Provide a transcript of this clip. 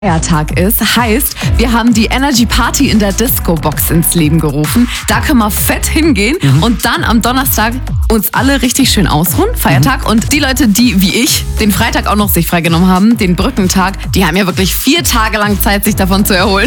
Feiertag ist. Heißt, wir haben die Energy Party in der Disco-Box ins Leben gerufen. Da können wir fett hingehen und dann am Donnerstag uns alle richtig schön ausruhen, Feiertag. Und die Leute, die wie ich den Freitag auch noch sich freigenommen haben, den Brückentag, die haben ja wirklich 4 Tage lang Zeit, sich davon zu erholen.